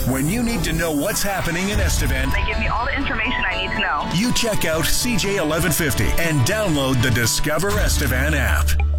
When you need to know what's happening in Estevan, They give me all the information I need to know. you check out CJ1150 and download the Discover Estevan app.